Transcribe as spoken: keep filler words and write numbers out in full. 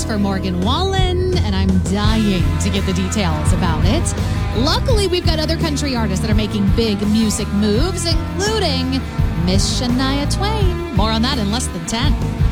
for Morgan Wallen, and I'm dying to get the details about it. Luckily, we've got other country artists that are making big music moves, including Miss Shania Twain. More on that in less than ten.